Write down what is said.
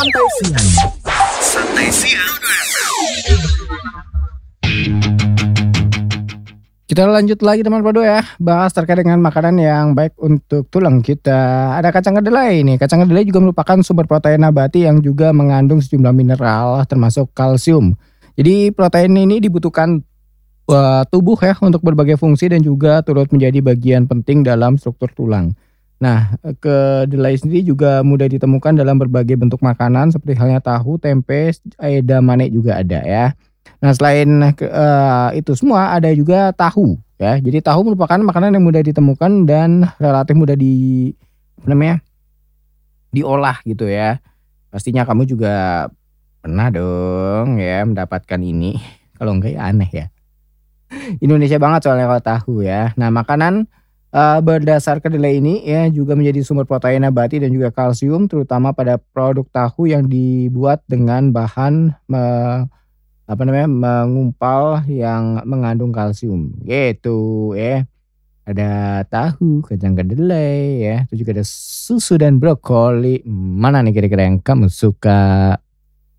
Santai Siang. Santai Siang. Kita lanjut lagi teman Pado ya, bahas terkait dengan makanan yang baik untuk tulang kita. Ada kacang kedelai nih. Kacang kedelai juga merupakan sumber protein nabati yang juga mengandung sejumlah mineral termasuk kalsium. Jadi protein ini dibutuhkan tubuh ya untuk berbagai fungsi dan juga turut menjadi bagian penting dalam struktur tulang. Nah, kedelai sendiri juga mudah ditemukan dalam berbagai bentuk makanan seperti halnya tahu, tempe, edamame juga ada ya. Nah, selain itu semua ada juga tahu ya. Jadi tahu merupakan makanan yang mudah ditemukan dan relatif mudah apa namanya, diolah gitu ya. Pastinya kamu juga pernah dong ya mendapatkan ini. Kalau enggak ya aneh ya. Indonesia banget soalnya kalau tahu ya. Nah, makanan berdasar kedelai ini ya juga menjadi sumber protein nabati dan juga kalsium terutama pada produk tahu yang dibuat dengan bahan apa namanya, mengumpal yang mengandung kalsium, gitu ya. Ada tahu, kacang kedelai ya, terus juga ada susu dan brokoli. Mana nih kira-kira yang kamu suka?